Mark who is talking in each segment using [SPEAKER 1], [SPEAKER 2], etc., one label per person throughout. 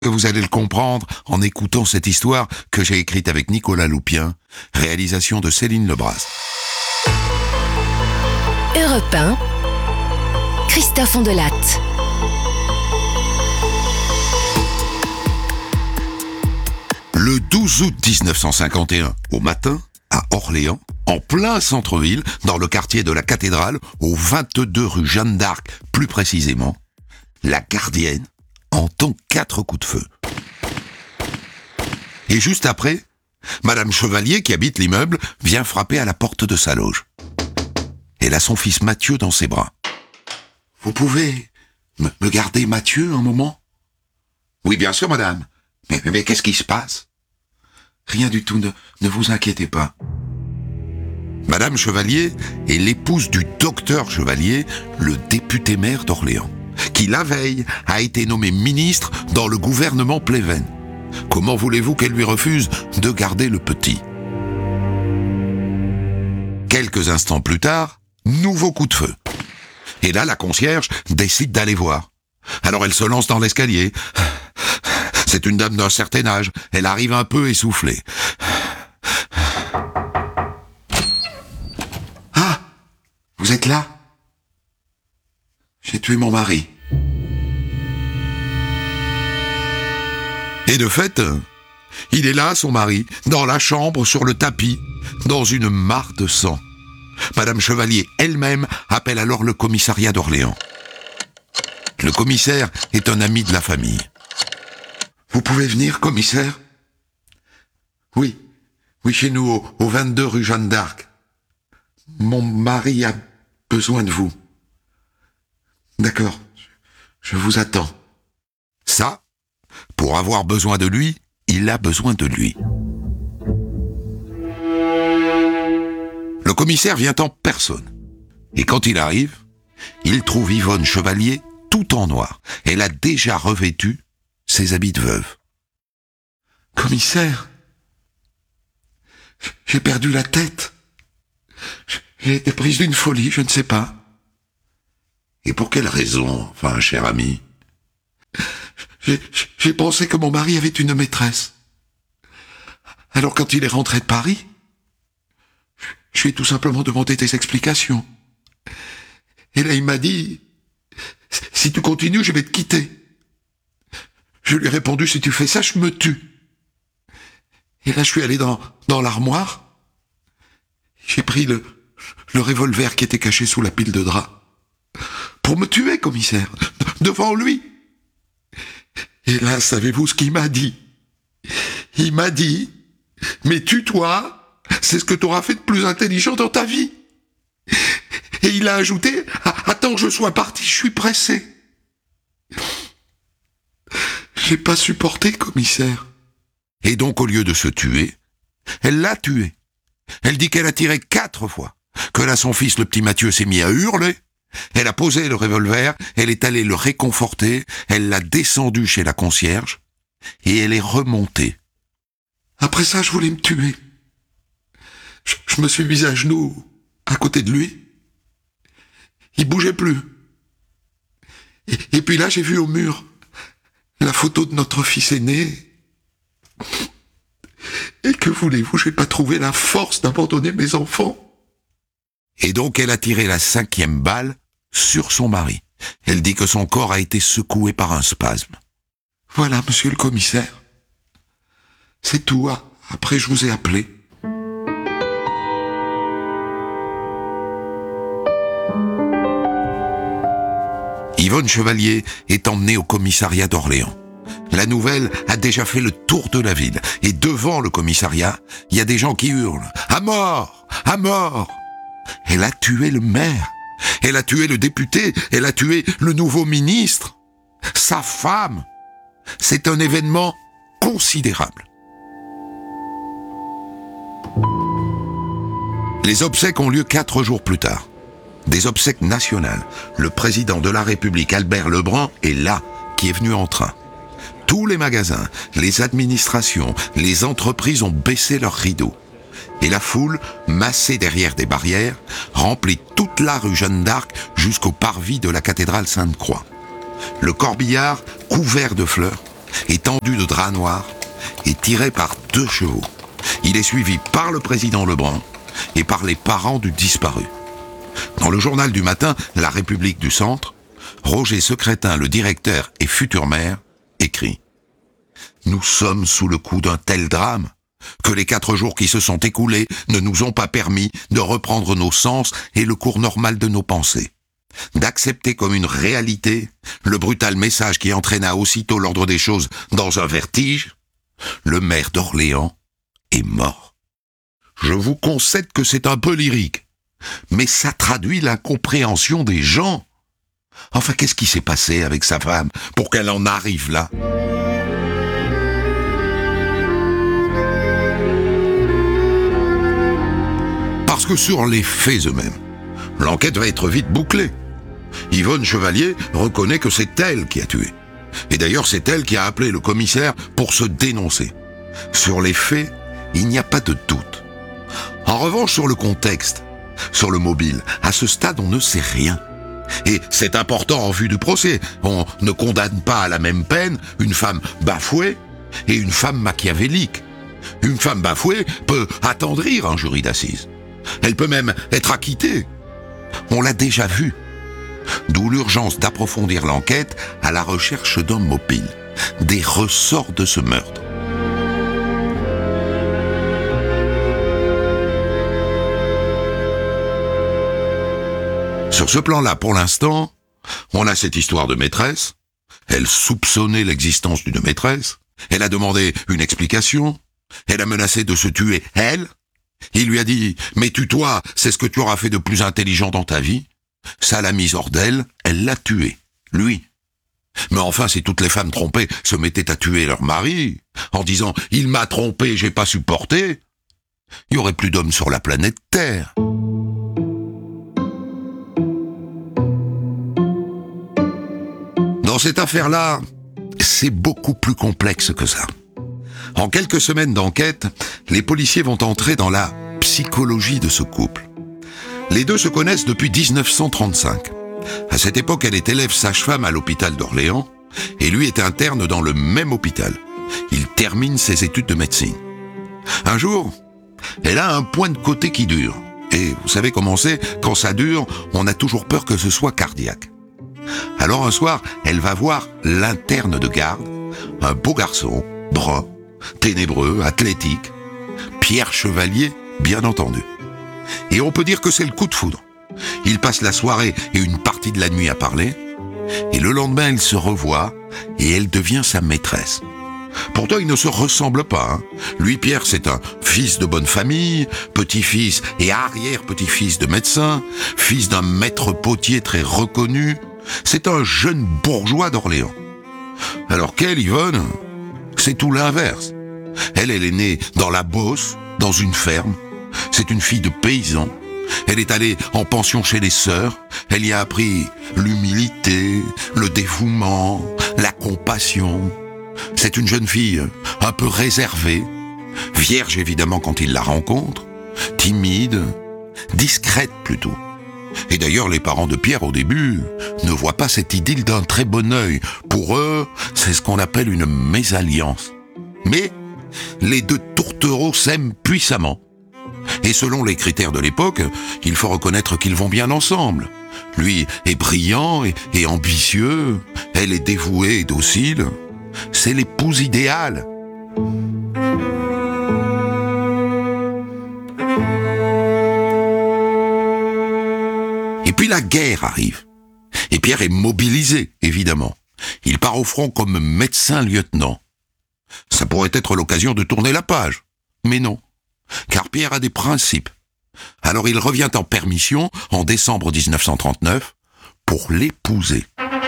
[SPEAKER 1] Vous allez le comprendre en écoutant cette histoire que j'ai écrite avec Nicolas Loupien, réalisation de Céline Lebras.
[SPEAKER 2] Europe 1, Christophe Ondelatte.
[SPEAKER 1] Le 12 août 1951, au matin, à Orléans, en plein centre-ville, dans le quartier de la Cathédrale, au 22 rue Jeanne d'Arc plus précisément, la gardienne entend 4 coups de feu. Et juste après, Madame Chevalier, qui habite l'immeuble, vient frapper à la porte de sa loge. Elle a son fils Mathieu dans ses bras. « Vous pouvez me garder Mathieu un moment ?»« Oui, bien sûr, madame. Mais qu'est-ce qui se passe ?»« Rien du tout, ne vous inquiétez pas. » Madame Chevalier est l'épouse du docteur Chevalier, le député maire d'Orléans, qui la veille a été nommé ministre dans le gouvernement Pleven. Comment voulez-vous qu'elle lui refuse de garder le petit ? Quelques instants plus tard, nouveau coup de feu. Et là, la concierge décide d'aller voir. Alors elle se lance dans l'escalier. C'est une dame d'un certain âge. Elle arrive un peu essoufflée. Ah, vous êtes là ? J'ai tué mon mari. Et de fait, il est là, son mari, dans la chambre, sur le tapis, dans une mare de sang. Madame Chevalier elle-même appelle alors le commissariat d'Orléans. Le commissaire est un ami de la famille. « Vous pouvez venir, commissaire ? » Oui, chez nous, au 22 rue Jeanne d'Arc. Mon mari a besoin de vous. D'accord, je vous attends. Ça, pour avoir besoin de lui, il a besoin de lui. Le commissaire vient en personne. Et quand il arrive, il trouve Yvonne Chevalier tout en noir. Elle a déjà revêtu ses habits de veuve. « Commissaire, j'ai perdu la tête. J'ai été prise d'une folie, je ne sais pas. » « Et pour quelle raison, enfin, cher ami ? » J'ai pensé que mon mari avait une maîtresse. Alors quand il est rentré de Paris, je lui ai tout simplement demandé des explications. Et là il m'a dit, « Si tu continues, je vais te quitter. » Je lui ai répondu, « Si tu fais ça, je me tue. » Et là je suis allé dans l'armoire. J'ai pris le revolver qui était caché sous la pile de draps. Pour me tuer, commissaire, devant lui. Et là, savez-vous ce qu'il m'a dit ? Il m'a dit, « Mais tue-toi, c'est ce que tu auras fait de plus intelligent dans ta vie. » Et il a ajouté, « Attends que je sois parti, je suis pressé. » J'ai pas supporté, commissaire. Et donc, au lieu de se tuer, elle l'a tué. Elle dit qu'elle a tiré 4 fois, que là, son fils, le petit Mathieu, s'est mis à hurler. Elle a posé le revolver, elle est allée le réconforter, elle l'a descendu chez la concierge, et elle est remontée. Après ça, je voulais me tuer. Je me suis mis à genoux, à côté de lui. Il bougeait plus. Et puis là, j'ai vu au mur la photo de notre fils aîné. Et que voulez-vous, j'ai pas trouvé la force d'abandonner mes enfants. Et donc, elle a tiré la 5e balle sur son mari. Elle dit que son corps a été secoué par un spasme. Voilà, monsieur le commissaire. C'est tout. Après, je vous ai appelé. Yvonne Chevalier est emmenée au commissariat d'Orléans. La nouvelle a déjà fait le tour de la ville. Et devant le commissariat, il y a des gens qui hurlent « À mort ! À mort !» Elle a tué le maire, elle a tué le député, elle a tué le nouveau ministre, sa femme. C'est un événement considérable. Les obsèques ont lieu 4 jours plus tard. Des obsèques nationales. Le président de la République, Albert Lebrun, est là, qui est venu en train. Tous les magasins, les administrations, les entreprises ont baissé leurs rideaux. Et la foule, massée derrière des barrières, remplit toute la rue Jeanne d'Arc jusqu'au parvis de la cathédrale Sainte-Croix. Le corbillard, couvert de fleurs, est tendu de drap noir et tiré par 2 chevaux. Il est suivi par le président Lebrun et par les parents du disparu. Dans le journal du matin, La République du Centre, Roger Secrétin, le directeur et futur maire, écrit « Nous sommes sous le coup d'un tel drame que les 4 jours qui se sont écoulés ne nous ont pas permis de reprendre nos sens et le cours normal de nos pensées, d'accepter comme une réalité le brutal message qui entraîna aussitôt l'ordre des choses dans un vertige. Le maire d'Orléans est mort. » Je vous concède que c'est un peu lyrique, mais ça traduit l'incompréhension des gens. Enfin, qu'est-ce qui s'est passé avec sa femme pour qu'elle en arrive là ? Parce que sur les faits eux-mêmes, l'enquête va être vite bouclée. Yvonne Chevalier reconnaît que c'est elle qui a tué. Et d'ailleurs, c'est elle qui a appelé le commissaire pour se dénoncer. Sur les faits, il n'y a pas de doute. En revanche, sur le contexte, sur le mobile, à ce stade, on ne sait rien. Et c'est important en vue du procès. On ne condamne pas à la même peine une femme bafouée et une femme machiavélique. Une femme bafouée peut attendrir un jury d'assises. Elle peut même être acquittée. On l'a déjà vu. D'où l'urgence d'approfondir l'enquête à la recherche d'un mobile, des ressorts de ce meurtre. Sur ce plan-là, pour l'instant, on a cette histoire de maîtresse. Elle soupçonnait l'existence d'une maîtresse. Elle a demandé une explication. Elle a menacé de se tuer, elle. Il lui a dit « Mais tue-toi, c'est ce que tu auras fait de plus intelligent dans ta vie. » Ça l'a mise hors d'elle, elle l'a tué, lui. Mais enfin, si toutes les femmes trompées se mettaient à tuer leur mari, en disant « Il m'a trompé, j'ai pas supporté », il y aurait plus d'hommes sur la planète Terre. Dans cette affaire-là, c'est beaucoup plus complexe que ça. En quelques semaines d'enquête, les policiers vont entrer dans la psychologie de ce couple. Les deux se connaissent depuis 1935. À cette époque, elle est élève sage-femme à l'hôpital d'Orléans et lui est interne dans le même hôpital. Il termine ses études de médecine. Un jour, elle a un point de côté qui dure. Et vous savez comment c'est, quand ça dure, on a toujours peur que ce soit cardiaque. Alors un soir, elle va voir l'interne de garde, un beau garçon, brun, ténébreux, athlétique, Pierre Chevalier, bien entendu. Et on peut dire que c'est le coup de foudre. Ils passent la soirée et une partie de la nuit à parler, et le lendemain, ils se revoient, et elle devient sa maîtresse. Pourtant, ils ne se ressemblent pas. Lui, Pierre, c'est un fils de bonne famille, petit-fils et arrière-petit-fils de médecin, fils d'un maître potier très reconnu. C'est un jeune bourgeois d'Orléans. Alors qu'elle, Yvonne, c'est tout l'inverse. Elle est née dans la Beauce, dans une ferme. C'est une fille de paysan. Elle est allée en pension chez les sœurs. Elle y a appris l'humilité, le dévouement, la compassion. C'est une jeune fille un peu réservée, vierge évidemment quand il la rencontre, timide, discrète plutôt. Et d'ailleurs, les parents de Pierre, au début, ne voient pas cette idylle d'un très bon œil. Pour eux, c'est ce qu'on appelle une mésalliance. Mais les deux tourtereaux s'aiment puissamment. Et selon les critères de l'époque, il faut reconnaître qu'ils vont bien ensemble. Lui est brillant et ambitieux, elle est dévouée et docile. C'est l'épouse idéale. Et puis la guerre arrive. Et Pierre est mobilisé, évidemment. Il part au front comme médecin-lieutenant. Ça pourrait être l'occasion de tourner la page. Mais non. Car Pierre a des principes. Alors il revient en permission en décembre 1939 pour l'épouser.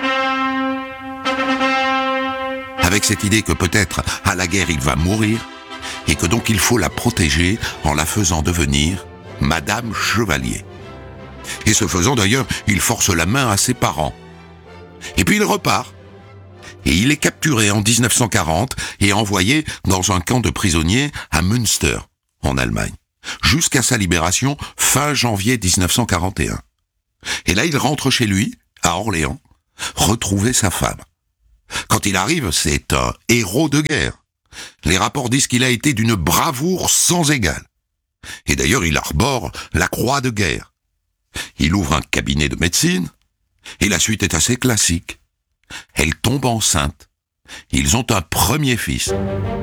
[SPEAKER 1] Avec cette idée que peut-être à la guerre il va mourir et que donc il faut la protéger en la faisant devenir Madame Chevalier. Et ce faisant d'ailleurs, il force la main à ses parents. Et puis il repart. Et il est capturé en 1940 et envoyé dans un camp de prisonniers à Münster, en Allemagne, jusqu'à sa libération fin janvier 1941. Et là, il rentre chez lui, à Orléans, retrouver sa femme. Quand il arrive, c'est un héros de guerre. Les rapports disent qu'il a été d'une bravoure sans égale. Et d'ailleurs, il arbore la croix de guerre. Il ouvre un cabinet de médecine, et la suite est assez classique. Elle tombe enceinte. Ils ont un premier fils.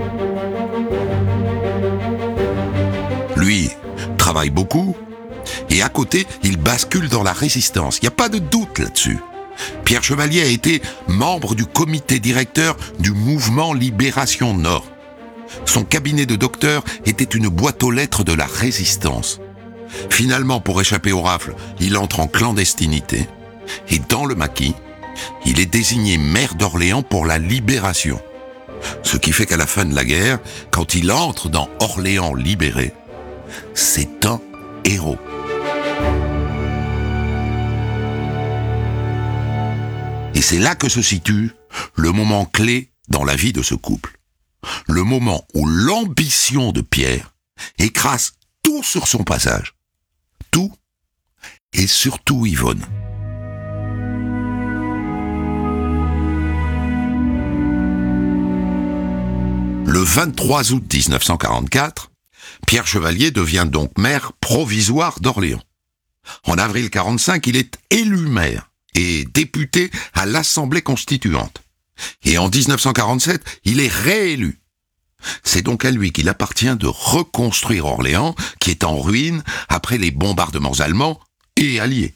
[SPEAKER 1] Lui travaille beaucoup, et à côté, il bascule dans la résistance. Il n'y a pas de doute là-dessus. Pierre Chevalier a été membre du comité directeur du mouvement Libération Nord. Son cabinet de docteur était une boîte aux lettres de la résistance. Finalement, pour échapper aux rafles, il entre en clandestinité. Et dans le maquis, il est désigné maire d'Orléans pour la libération. Ce qui fait qu'à la fin de la guerre, quand il entre dans Orléans libéré, c'est un héros. Et c'est là que se situe le moment clé dans la vie de ce couple. Le moment où l'ambition de Pierre écrase tout sur son passage. Tout, et surtout Yvonne. Le 23 août 1944, Pierre Chevalier devient donc maire provisoire d'Orléans. En avril 1945, il est élu maire et député à l'Assemblée constituante. Et en 1947, il est réélu. C'est donc à lui qu'il appartient de reconstruire Orléans, qui est en ruine après les bombardements allemands et alliés.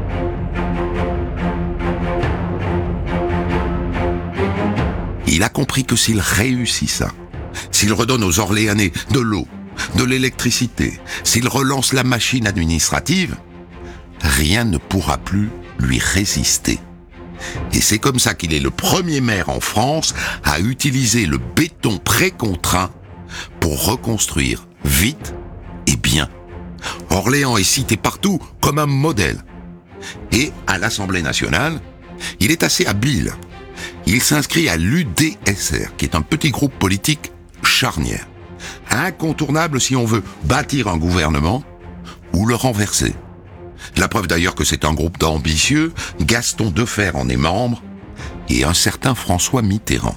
[SPEAKER 1] Il a compris que s'il réussit ça, s'il redonne aux Orléanais de l'eau, de l'électricité, s'il relance la machine administrative, rien ne pourra plus lui résister. Et c'est comme ça qu'il est le premier maire en France à utiliser le béton précontraint pour reconstruire vite et bien. Orléans est cité partout comme un modèle. Et à l'Assemblée nationale, il est assez habile. Il s'inscrit à l'UDSR, qui est un petit groupe politique charnière. Incontournable si on veut bâtir un gouvernement ou le renverser. La preuve d'ailleurs que c'est un groupe d'ambitieux, Gaston Defferre en est membre, et un certain François Mitterrand.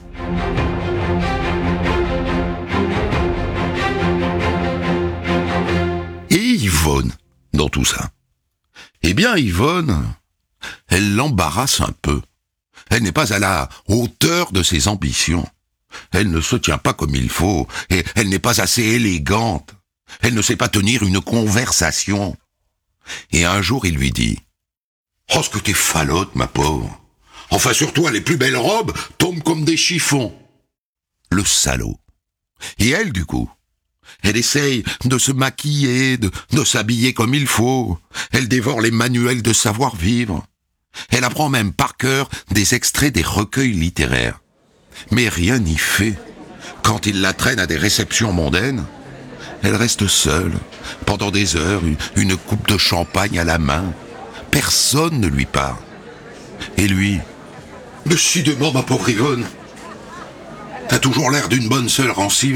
[SPEAKER 1] Et Yvonne, dans tout ça? Eh bien Yvonne, elle l'embarrasse un peu. Elle n'est pas à la hauteur de ses ambitions. Elle ne se tient pas comme il faut, et elle n'est pas assez élégante. Elle ne sait pas tenir une conversation. Et un jour, il lui dit « Oh, ce que t'es falote, ma pauvre. Enfin, sur toi, les plus belles robes tombent comme des chiffons. » Le salaud. Et elle, du coup, elle essaye de se maquiller, de s'habiller comme il faut. Elle dévore les manuels de savoir-vivre. Elle apprend même par cœur des extraits des recueils littéraires. Mais rien n'y fait. Quand il la traîne à des réceptions mondaines, elle reste seule, pendant des heures, une coupe de champagne à la main. Personne ne lui parle. Et lui, « Décidément, ma pauvre Yvonne, t'as toujours l'air d'une bonne sœur en civil. »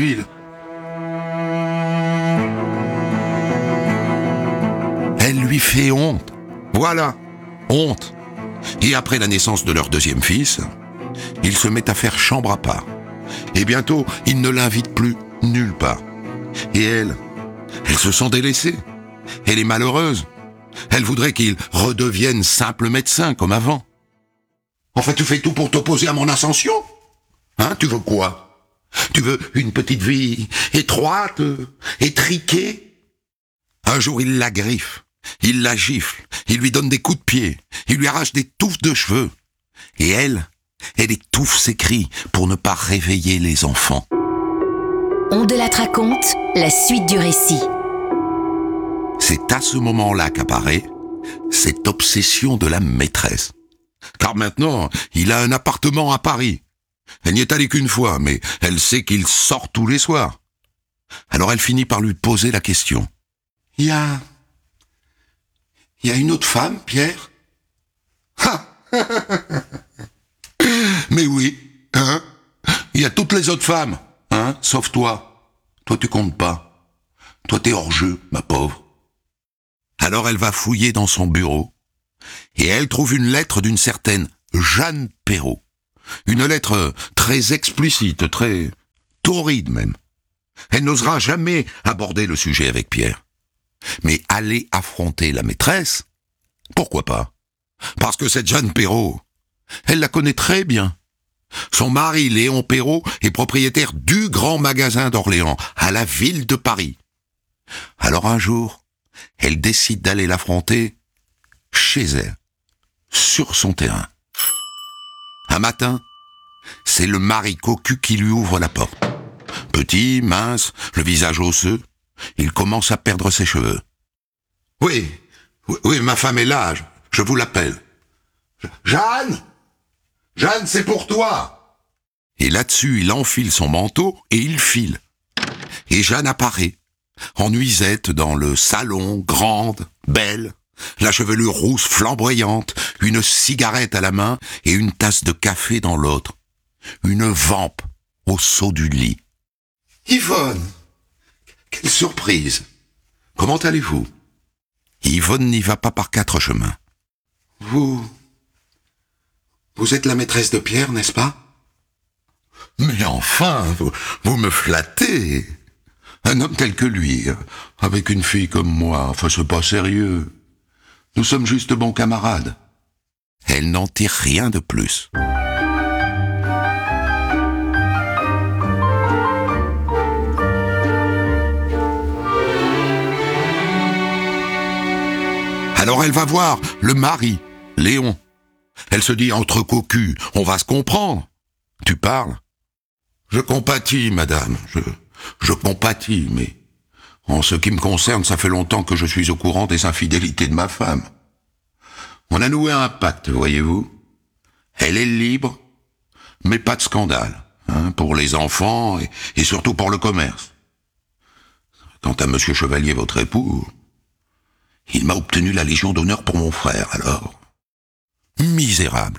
[SPEAKER 1] Elle lui fait honte. Voilà, honte. Et après la naissance de leur deuxième fils, il se met à faire chambre à part. Et bientôt, il ne l'invite plus nulle part. Et elle se sent délaissée. Elle est malheureuse. Elle voudrait qu'il redevienne simple médecin comme avant. En fait, tu fais tout pour t'opposer à mon ascension? Hein, tu veux quoi? Tu veux une petite vie étroite, étriquée? Un jour, il la griffe, il la gifle, il lui donne des coups de pied, il lui arrache des touffes de cheveux. Et elle étouffe ses cris pour ne pas réveiller les enfants.
[SPEAKER 2] On de la raconte, la suite du récit.
[SPEAKER 1] C'est à ce moment-là qu'apparaît cette obsession de la maîtresse. Car maintenant, il a un appartement à Paris. Elle n'y est allée qu'une fois, mais elle sait qu'il sort tous les soirs. Alors elle finit par lui poser la question. Il y a une autre femme, Pierre? Ah Mais oui, hein? Il y a toutes les autres femmes, hein? Sauf toi. Toi, tu comptes pas. Toi, t'es hors jeu, ma pauvre. Alors elle va fouiller dans son bureau, et elle trouve une lettre d'une certaine Jeanne Perrault, Une lettre très explicite, très torride même. Elle n'osera jamais aborder le sujet avec Pierre. Mais aller affronter la maîtresse, pourquoi pas? Parce que cette Jeanne Perrault, elle la connaît très bien. Son mari, Léon Perrault, est propriétaire du grand magasin d'Orléans, à la ville de Paris. Alors un jour, elle décide d'aller l'affronter chez elle, sur son terrain. Un matin, c'est le mari cocu qui lui ouvre la porte. Petit, mince, le visage osseux, il commence à perdre ses cheveux. « Oui, ma femme est là, je vous l'appelle. Jeanne! Jeanne, c'est pour toi !» Et là-dessus, il enfile son manteau et il file. Et Jeanne apparaît, en nuisette dans le salon, grande, belle, la chevelure rousse flamboyante, une cigarette à la main et une tasse de café dans l'autre. Une vampe au saut du lit. « Yvonne, quelle surprise! Comment allez-vous » Yvonne n'y va pas par 4 chemins. « Vous êtes la maîtresse de Pierre, n'est-ce pas ?»« Mais enfin, vous me flattez. Un homme tel que lui, avec une fille comme moi, enfin c'est pas sérieux. Nous sommes juste bons camarades. » Elle n'en tire rien de plus. Alors elle va voir le mari, Léon. Elle se dit entre cocus, on va se comprendre. Tu parles? Je compatis, madame, je compatis, mais en ce qui me concerne, ça fait longtemps que je suis au courant des infidélités de ma femme. On a noué un pacte, voyez-vous. Elle est libre, mais pas de scandale, pour les enfants et surtout pour le commerce. Quant à monsieur Chevalier, votre époux, il m'a obtenu la Légion d'honneur pour mon frère, alors. Misérable.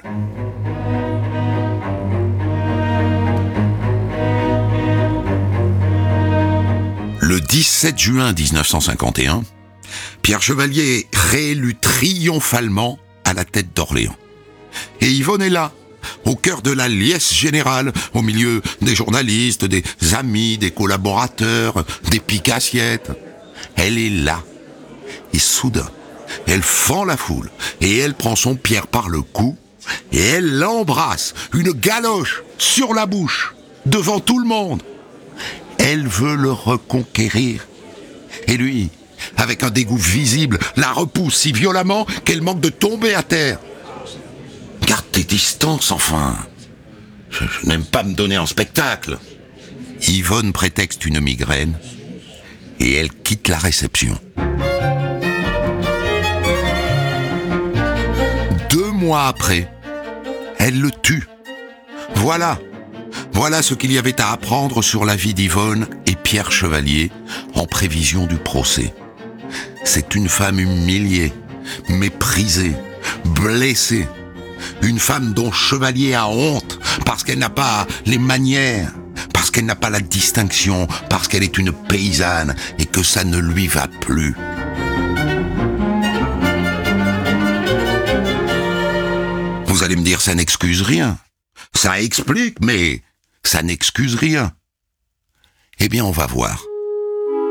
[SPEAKER 1] Le 17 juin 1951, Pierre Chevalier est réélu triomphalement à la tête d'Orléans. Et Yvonne est là, au cœur de la liesse générale, au milieu des journalistes, des amis, des collaborateurs, des piques-assiettes. Elle est là. Et soudain, elle fend la foule, et elle prend son Pierre par le cou, et elle l'embrasse, une galoche, sur la bouche, devant tout le monde. Elle veut le reconquérir. Et lui, avec un dégoût visible, la repousse si violemment qu'elle manque de tomber à terre. Garde tes distances, enfin. Je n'aime pas me donner en spectacle. Yvonne prétexte une migraine, et elle quitte la réception. 2 mois après, elle le tue. Voilà ce qu'il y avait à apprendre sur la vie d'Yvonne et Pierre Chevalier en prévision du procès. C'est une femme humiliée, méprisée, blessée. Une femme dont Chevalier a honte parce qu'elle n'a pas les manières, parce qu'elle n'a pas la distinction, parce qu'elle est une paysanne et que ça ne lui va plus. Vous allez me dire, ça n'excuse rien. Ça explique, mais ça n'excuse rien. Eh bien, on va voir.